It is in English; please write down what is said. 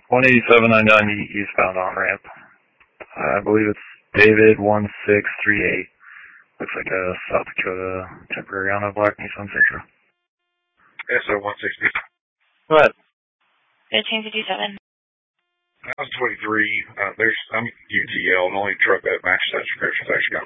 18799 eastbound on ramp. I believe it's David 1638. Looks like a South Dakota temporary on a black Nissan Sentra. SO 160. Go ahead. 1557. I was 23. I'm UTL. The only truck that matches that description is actually got